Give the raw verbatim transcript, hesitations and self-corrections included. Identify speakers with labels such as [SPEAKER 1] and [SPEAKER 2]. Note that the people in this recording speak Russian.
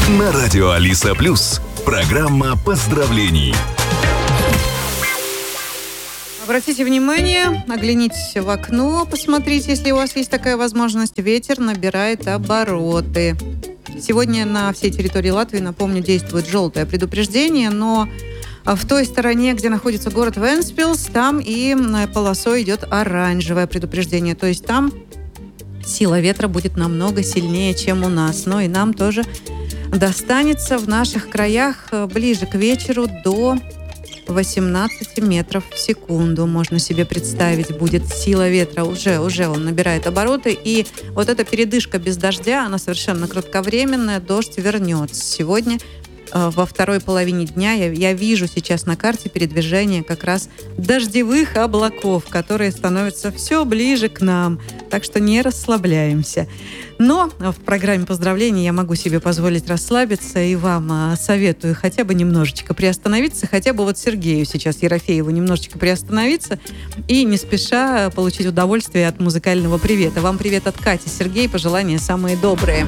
[SPEAKER 1] На радио Алиса Плюс. Программа поздравлений.
[SPEAKER 2] Обратите внимание, оглянитесь в окно, посмотрите, если у вас есть такая возможность. Ветер набирает обороты. Сегодня на всей территории Латвии, напомню, действует желтое предупреждение, но в той стороне, где находится город Вентспилс, там и полосой идет оранжевое предупреждение. То есть там сила ветра будет намного сильнее, чем у нас. Но и нам тоже достанется в наших краях ближе к вечеру до восемнадцать метров в секунду. Можно себе представить, будет сила ветра. Уже, уже он набирает обороты. И вот эта передышка без дождя, она совершенно кратковременная. Дождь вернется. Сегодня во второй половине дня я, я вижу сейчас на карте передвижение как раз дождевых облаков, которые становятся все ближе к нам. Так что не расслабляемся. Но в программе поздравлений я могу себе позволить расслабиться, и вам советую хотя бы немножечко приостановиться, хотя бы вот Сергею сейчас, Ерофееву, немножечко приостановиться и не спеша получить удовольствие от музыкального привета. Вам привет от Кати. Сергей, пожелания самые добрые.